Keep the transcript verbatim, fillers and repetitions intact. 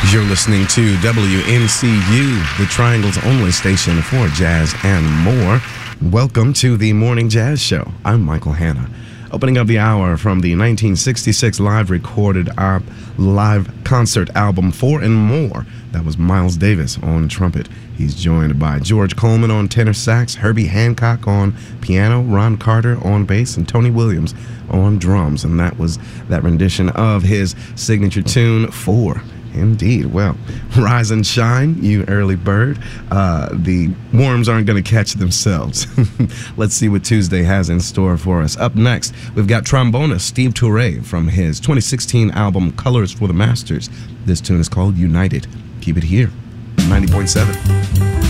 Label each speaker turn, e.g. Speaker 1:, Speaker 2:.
Speaker 1: You're listening to W N C U, the Triangle's only station for jazz and more. Welcome to the Morning Jazz Show. I'm Michael Hanna. Opening up the hour from the nineteen sixty-six live recorded uh, live concert album Four and More. That was Miles Davis on trumpet. He's joined by George Coleman on tenor sax, Herbie Hancock on piano, Ron Carter on bass, and Tony Williams on drums. And that was that rendition of his signature tune, Four. Indeed. Well, rise and shine, you early bird. Uh, the worms aren't going to catch themselves. Let's see what Tuesday has in store for us. Up next, we've got trombonist Steve Turre from his twenty sixteen album Colors for the Masters. This tune is called United. Keep it here, ninety point seven.